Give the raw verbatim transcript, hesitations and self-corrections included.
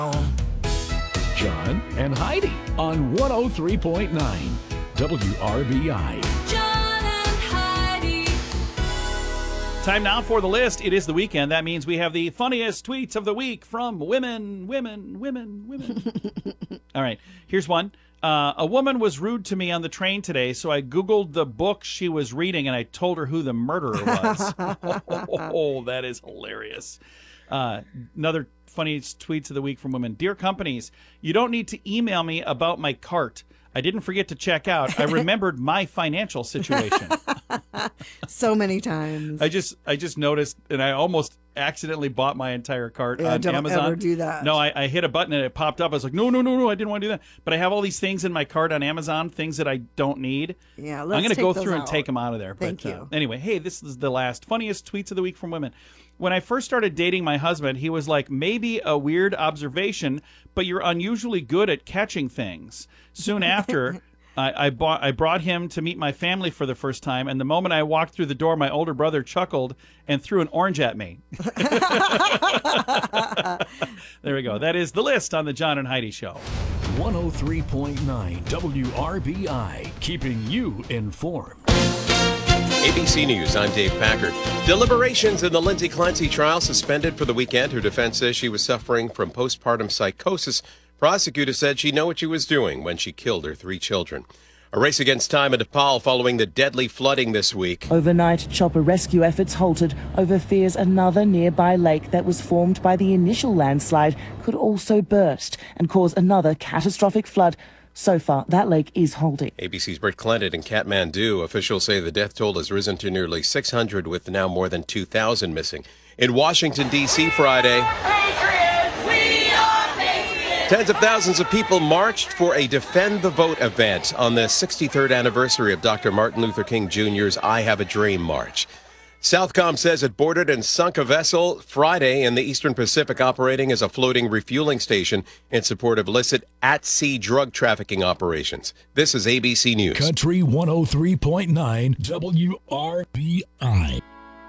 John and Heidi on one oh three point nine W R B I. John and Heidi. Time now for the list. It is the weekend. That means we have the funniest tweets of the week from women, women, women, women. All right, here's one. Uh, a woman was rude to me on the train today, so I Googled the book she was reading, and I told her who the murderer was. Oh, that is hilarious. Uh, another funniest tweets of the week from women. Dear companies, you don't need to email me about my cart. I didn't forget to check out. I remembered my financial situation. So many times. I just I just noticed, and I almost accidentally bought my entire cart Yeah, on don't Amazon. ever do that. No, I, I hit a button and it popped up. I was like, no, no, no, no, I didn't want to do that. But I have all these things in my cart on Amazon, things that I don't need. Yeah, I'm let's going to take go those through and out. take them out of there. Thank but, you. Uh, anyway, hey, this is the last funniest tweets of the week from women. When I first started dating my husband, he was like, maybe a weird observation, but you're unusually good at catching things. Soon after, I, I, bought, I brought him to meet my family for the first time, and the moment I walked through the door, my older brother chuckled and threw an orange at me. There we go. That is the list on the John and Heidi Show. one oh three point nine W R B I, keeping you informed. A B C News, I'm Dave Packard. Deliberations in the Lindsay Clancy trial suspended for the weekend. Her defense says she was suffering from postpartum psychosis. Prosecutor said she knew what she was doing when she killed her three children. A race against time in Nepal following the deadly flooding this week. Overnight, chopper rescue efforts halted over fears another nearby lake that was formed by the initial landslide could also burst and cause another catastrophic flood. So far, that lake is holding. A B C's Britt Clented in Kathmandu. Officials say the death toll has risen to nearly six hundred, with now more than two thousand missing. In Washington, D C Friday, tens of thousands of people marched for a Defend the Vote event on the sixty-third anniversary of Doctor Martin Luther King Junior's I Have a Dream March. Southcom says it boarded and sunk a vessel Friday in the Eastern Pacific operating as a floating refueling station in support of illicit at-sea drug trafficking operations. This is A B C News. Country one oh three point nine W R B I.